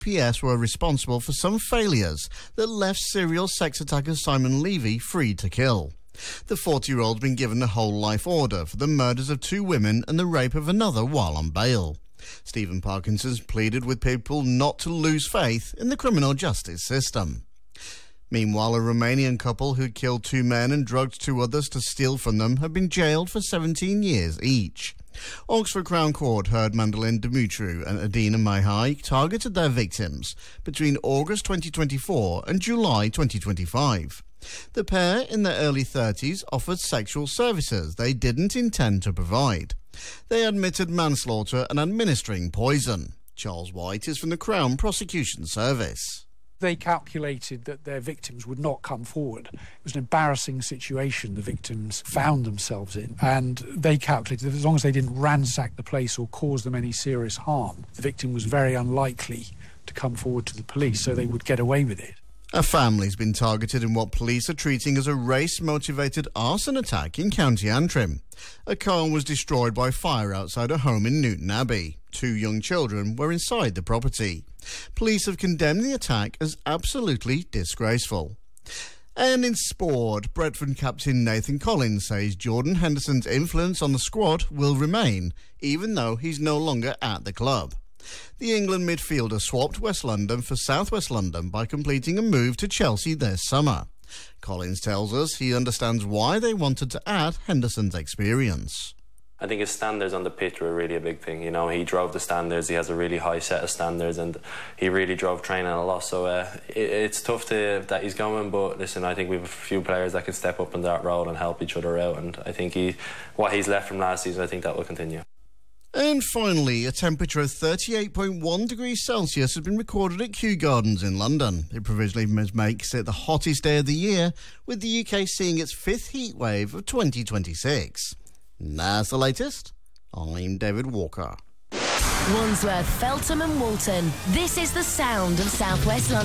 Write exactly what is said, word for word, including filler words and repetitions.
P S were responsible for some failures that left serial sex attacker Simon Levy free to kill. The forty-year-old's been given a whole life order for the murders of two women and the rape of another while on bail. Stephen Parkinson's pleaded with people not to lose faith in the criminal justice system. Meanwhile, a Romanian couple who killed two men and drugged two others to steal from them have been jailed for seventeen years each. Oxford Crown Court heard Mandolin Dumitru and Adina Mihai targeted their victims between August twenty twenty-four and July twenty twenty-five. The pair, in their early thirties, offered sexual services they didn't intend to provide. They admitted manslaughter and administering poison. Charles White is from the Crown Prosecution Service. They calculated that their victims would not come forward. It was an embarrassing situation the victims found themselves in, and they calculated that as long as they didn't ransack the place or cause them any serious harm, the victim was very unlikely to come forward to the police, so they would get away with it. A family's been targeted in what police are treating as a race-motivated arson attack in County Antrim. A car was destroyed by fire outside a home in Newton Abbey. Two young children were inside the property. Police have condemned the attack as absolutely disgraceful. And in sport, Brentford captain Nathan Collins says Jordan Henderson's influence on the squad will remain, even though he's no longer at the club. The England midfielder swapped West London for South West London by completing a move to Chelsea this summer. Collins tells us he understands why they wanted to add Henderson's experience. I think his standards on the pitch were really a big thing. You know, he drove the standards, he has a really high set of standards, and he really drove training a lot. So uh, it, it's tough to, that he's going, but listen, I think we have a few players that can step up in that role and help each other out, and I think he, what he's left from last season, I think that will continue. And finally, a temperature of thirty-eight point one degrees Celsius has been recorded at Kew Gardens in London. It provisionally makes it the hottest day of the year, with the U K seeing its fifth heat wave of twenty twenty-six. That's the latest. I'm David Walker. Wandsworth, Feltham and Walton. This is the sound of South West London.